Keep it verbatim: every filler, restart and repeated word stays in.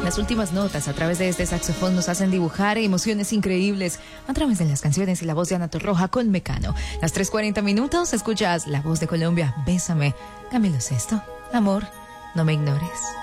Las últimas notas a través de este saxofón nos hacen dibujar emociones increíbles a través de las canciones y la voz de Ana Torroja con Mecano. Las tres cuarenta minutos escuchas La Voz de Colombia, Bésame. Camilo Sesto, amor, no me ignores.